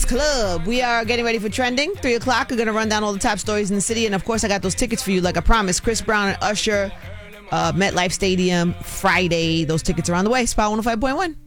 Breakfast Club. We are getting ready for trending. 3 o'clock. We're going to run down all the top stories in the city. And, of course, I got those tickets for you, like I promised. Chris Brown and Usher, MetLife Stadium, Friday. Those tickets are on the way. Spot 105.1.